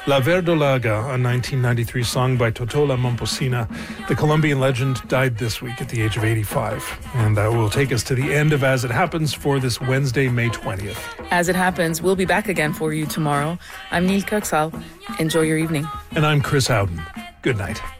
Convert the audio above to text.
La Verdolaga, a 1993 song by Totola Momposina. The Colombian legend died this week at the age of 85. And that will take us to the end of As It Happens for this Wednesday, May 20th. As It Happens, we'll be back again for you tomorrow. I'm Neil Kirksall. Enjoy your evening. And I'm Chris Howden. Good night.